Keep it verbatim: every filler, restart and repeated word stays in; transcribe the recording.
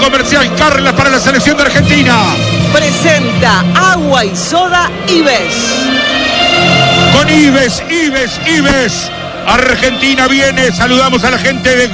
Comercial Carla para la selección de Argentina. Presenta Agua y Soda Ives. Con Ives, Ives, Ives. Argentina viene. Saludamos a la gente de